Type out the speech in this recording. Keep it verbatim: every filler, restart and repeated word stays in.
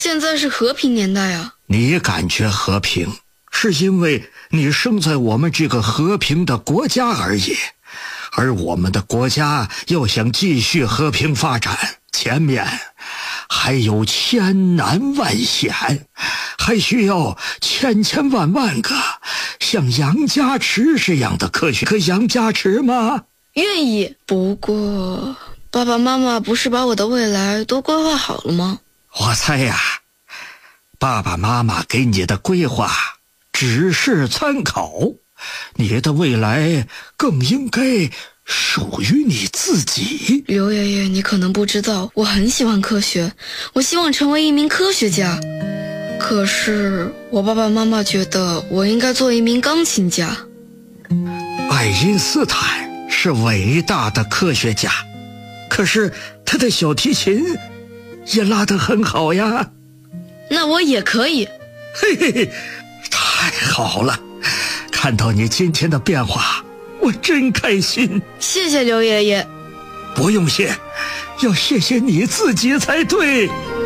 现在是和平年代啊。 你感觉和平，是因为你生在我们这个和平的国家而已，而我们的国家要想继续和平发展，前面还有千难万险，还需要千千万万个像杨家池这样的科学。可杨家池吗？ 愿意，不过爸爸妈妈不是把我的未来都规划好了吗？ 我猜呀、啊，爸爸妈妈给你的规划只是参考，你的未来更应该属于你自己。 刘爷爷，你可能不知道，我很喜欢科学，我希望成为一名科学家。可是我爸爸妈妈觉得我应该做一名钢琴家。 爱因斯坦是伟大的科学家，可是他的小提琴也拉得很好呀。 那我也可以。 嘿嘿嘿，太好了，看到你今天的变化，我真开心。 谢谢刘爷爷。 不用谢，要谢谢你自己才对。